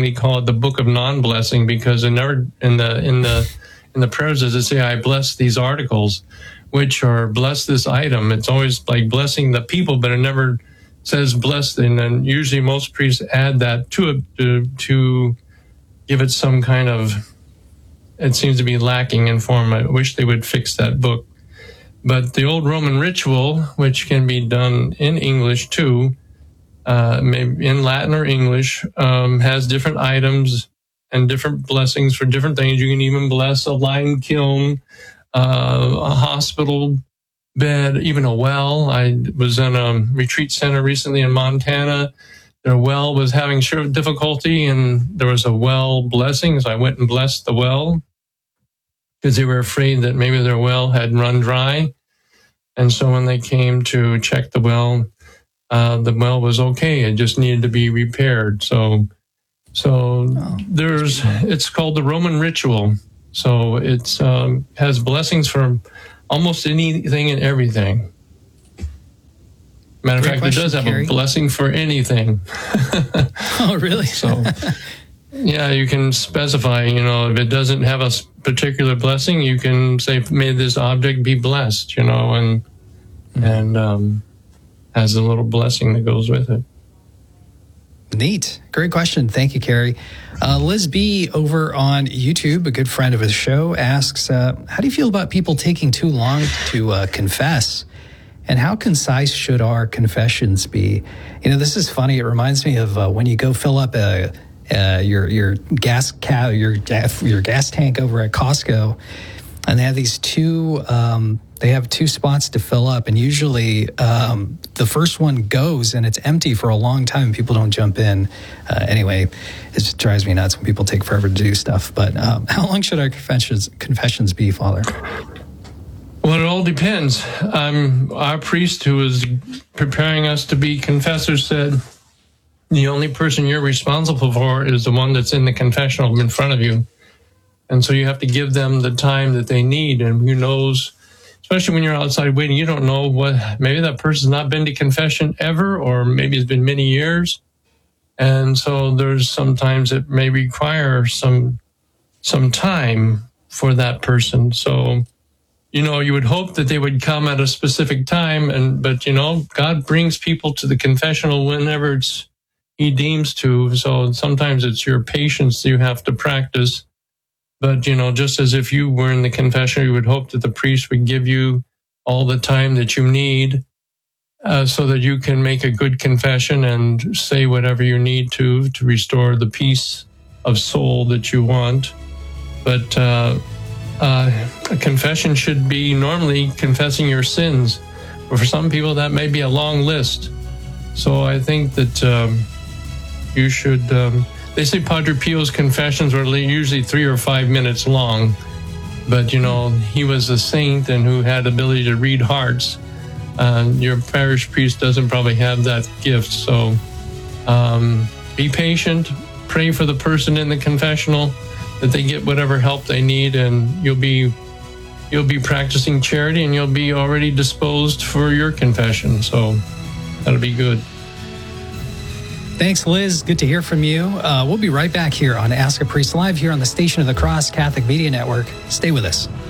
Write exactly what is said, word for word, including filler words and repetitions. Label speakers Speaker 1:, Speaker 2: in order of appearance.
Speaker 1: they call it the Book of Non-Blessing, because it never in the in the in the prayers does it say, "I bless these articles," which are bless this item. It's always like blessing the people, but it never says blessed. And then usually most priests add that to it to, to give it some kind of. It seems to be lacking in form. I wish they would fix that book. But the old Roman ritual, which can be done in English too, uh, maybe in Latin or English, um, has different items and different blessings for different things. You can even bless a lime kiln, uh, a hospital bed, even a well. I was in a retreat center recently in Montana. Their well was having difficulty, and there was a well blessing, so I went and blessed the well because they were afraid that maybe their well had run dry. And so when they came to check the well, uh, the well was okay. It just needed to be repaired. So, so oh, there's, it's called the Roman ritual. So it's um, has blessings for almost anything and everything. Matter of fact, question, it does have Carrie. a blessing for anything.
Speaker 2: Oh, really?
Speaker 1: So, yeah, you can specify, you know, if it doesn't have a particular blessing, you can say, may this object be blessed, you know, and, mm-hmm. and um, has a little blessing that goes with it.
Speaker 2: Neat. Great question. Thank you, Carrie. Uh, Liz B. over on YouTube, a good friend of the show, asks, uh, how do you feel about people taking too long to uh, confess? And how concise should our confessions be? You know, this is funny. It reminds me of uh, when you go fill up a, uh, your your gas cow, your your gas tank over at Costco, and they have these two. Um, they have two spots to fill up, and usually um, the first one goes and it's empty for a long time. People don't jump in. Uh, anyway, it just drives me nuts when people take forever to do stuff. But um, how long should our confessions confessions be, Father?
Speaker 1: Well, it all depends. Um, our priest who was preparing us to be confessors said, the only person you're responsible for is the one that's in the confessional in front of you. And so you have to give them the time that they need. And who knows, especially when you're outside waiting, you don't know what, maybe that person's not been to confession ever, or maybe it's been many years. And so there's sometimes it may require some, some time for that person. So, you know, you would hope that they would come at a specific time, and but, you know, God brings people to the confessional whenever it's he deems to. So sometimes it's your patience you have to practice. But, you know, just as if you were in the confessional, you would hope that the priest would give you all the time that you need uh, so that you can make a good confession and say whatever you need to to restore the peace of soul that you want. But uh Uh, a confession should be normally confessing your sins. But for some people, that may be a long list. So I think that um, you should, um, they say Padre Pio's confessions were usually three or five minutes long. But, you know, he was a saint and who had ability to read hearts. Uh, your parish priest doesn't probably have that gift. So um, be patient, pray for the person in the confessional, that they get whatever help they need, and you'll be you'll be practicing charity, and you'll be already disposed for your confession. So that'll be good.
Speaker 2: Thanks, Liz. Good to hear from you. Uh, we'll be right back here on Ask a Priest Live here on the Station of the Cross Catholic Media Network. Stay with us.